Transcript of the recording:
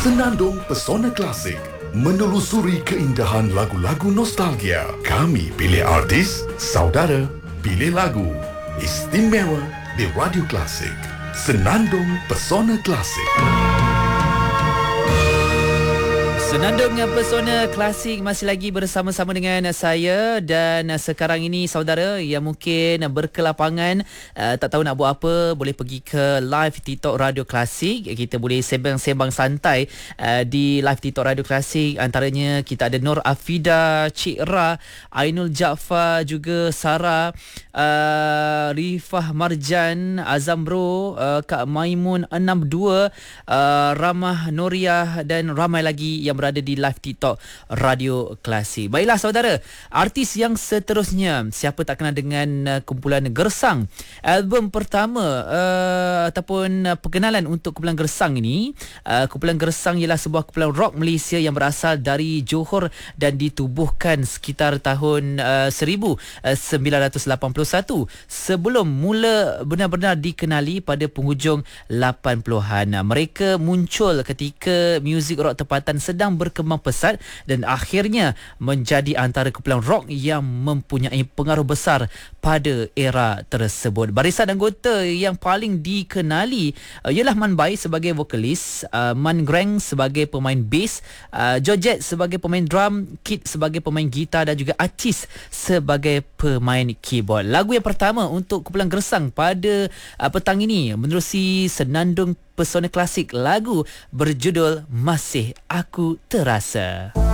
Senandung Pesona Klasik, menelusuri keindahan lagu-lagu nostalgia. Kami pilih artis, saudara pilih lagu. Istimewa di Radio Klasik. Senandung Pesona Klasik. Senandung Pesona Klasik masih lagi bersama-sama dengan saya, dan sekarang ini saudara yang mungkin berkelapangan tak tahu nak buat apa, boleh pergi ke live TikTok Radio Klasik. Kita boleh sembang-sembang santai di live TikTok Radio Klasik. Antaranya kita ada Nur Afida, Cik Ra, Ainul Jaafar, juga Sarah, Rifah Marjan, Azam Bro, Kak Maimun 62, Ramah Noriah dan ramai lagi yang berada di live TikTok Radio Klasik. Baiklah saudara, artis yang seterusnya, siapa tak kenal dengan kumpulan Gersang. Album pertama ataupun perkenalan untuk kumpulan Gersang ini, kumpulan Gersang ialah sebuah kumpulan rock Malaysia yang berasal dari Johor dan ditubuhkan sekitar tahun 1981, sebelum mula benar-benar dikenali pada penghujung 80-an. Mereka muncul ketika muzik rock tempatan sedang berkembang pesat dan akhirnya menjadi antara kumpulan rock yang mempunyai pengaruh besar pada era tersebut. Barisan anggota yang paling dikenali ialah Man Bai sebagai vokalis, Man Greng sebagai pemain bass, Georgette sebagai pemain drum, Kit sebagai pemain gitar dan juga Acis sebagai pemain keyboard. Lagu yang pertama untuk kumpulan Gersang pada petang ini menerusi Senandung Pesona Klasik, lagu berjudul Masih Aku Terasa.